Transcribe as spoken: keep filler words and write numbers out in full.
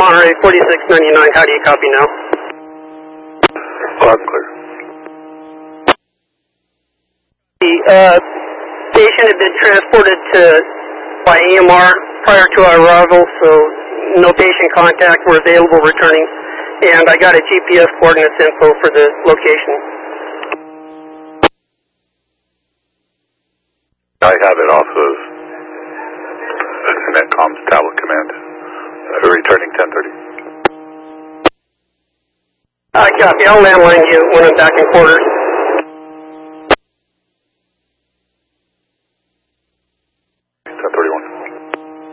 Monterey, forty-six ninety-nine. How do you copy now? Loud and clear. The uh, patient had been transported to by A M R prior to our arrival, so no patient contact were available returning, and I got a G P S coordinates info for the location. I have it off of Netcom's tablet command, uh, returning ten thirty. I copy. I'll landline you when I'm back in quarters.